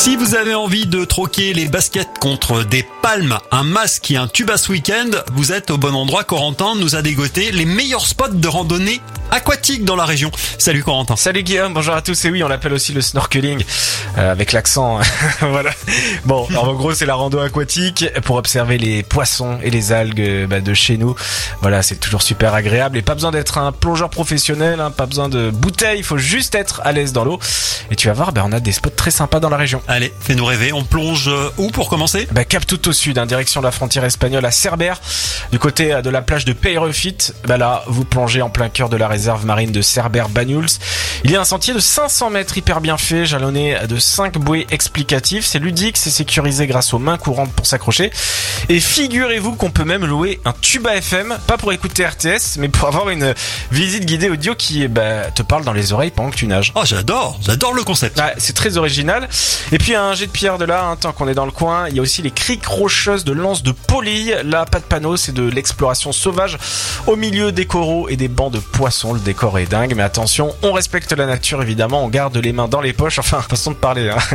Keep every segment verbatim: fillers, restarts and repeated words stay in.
Si vous avez envie de troquer les baskets contre des palmes, un masque et un tuba ce week-end, vous êtes au bon endroit. Corentin nous a dégoté les meilleurs spots de randonnée aquatique dans la région. Salut Corentin. Salut Guillaume, bonjour à tous. Et oui, on l'appelle aussi le snorkeling, euh, avec l'accent. Voilà. Bon, alors en gros, c'est la rando aquatique pour observer les poissons et les algues bah, de chez nous. Voilà, c'est toujours super agréable et pas besoin d'être un plongeur professionnel, hein, pas besoin de bouteille, il faut juste être à l'aise dans l'eau. Et tu vas voir, bah, on a des spots très sympas dans la région. Allez, fais-nous rêver. On plonge où pour commencer? Bah, cap tout au sud, hein, direction de la frontière espagnole à Cerbère, du côté de la plage de Peyrefit. Bah là, vous plongez en plein cœur de la réserve marine de Cerbère-Banyuls. Il y a un sentier de cinq cents mètres hyper bien fait, jalonné de cinq bouées explicatives. C'est ludique, c'est sécurisé grâce aux mains courantes pour s'accrocher. Et figurez-vous qu'on peut même louer un tuba F M, pas pour écouter R T S, mais pour avoir une visite guidée audio qui bah, te parle dans les oreilles pendant que tu nages. Oh, j'adore, j'adore le concept. Ouais, c'est très original. Et puis un jet de pierre de là, hein, tant qu'on est dans le coin, il y a aussi les criques rocheuses de l'anse de Poli. Là, pas de panneau, c'est de l'exploration sauvage au milieu des coraux et des bancs de poissons. Le décor est dingue, mais attention, on respecte la nature évidemment, on garde les mains dans les poches, enfin, façon de parler. Hein.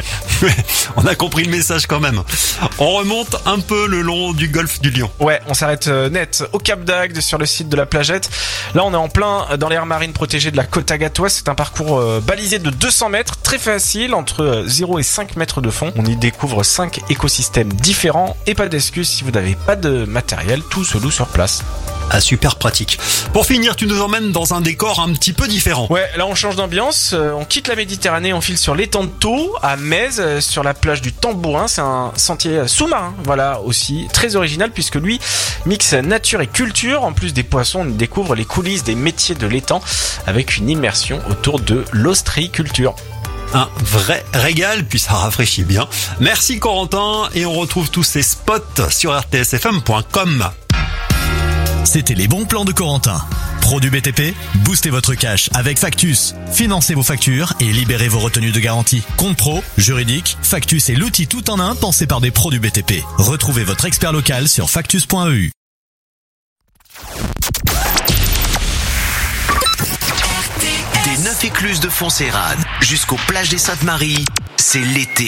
On a compris le message quand même. On remonte un peu le long du golfe du Lion. Ouais, on s'arrête net au Cap d'Agde sur le site de la Plagette. Là, on est en plein dans l'aire marine protégée de la Côte Agatoise. C'est un parcours euh, balisé de deux cents mètres, très facile, entre zéro et cinq mètres de fond. On y découvre cinq écosystèmes différents et pas d'excuses si vous n'avez pas de matériel, tout se loue sur place. Ah, super pratique. Pour finir, tu nous emmènes dans un décor un petit peu différent. Ouais, là on change d'ambiance, euh, on quitte la Méditerranée, on file sur l'étang de Thau, à Metz, euh, sur la plage du Tambourin. C'est un sentier sous-marin, voilà, aussi très original puisque lui mixe nature et culture. En plus des poissons, on découvre les coulisses des métiers de l'étang avec une immersion autour de l'ostréiculture. Un vrai régal, puis ça rafraîchit bien. Merci Corentin, et on retrouve tous ces spots sur r t s f m point com. C'était les bons plans de Corentin. Pro du B T P, boostez votre cash avec Factus. Financez vos factures et libérez vos retenues de garantie. Compte pro, juridique, Factus est l'outil tout en un pensé par des pros du B T P. Retrouvez votre expert local sur factus point e u. Des neuf écluses de Foncérane jusqu'aux plages des Saintes-Maries, c'est l'été.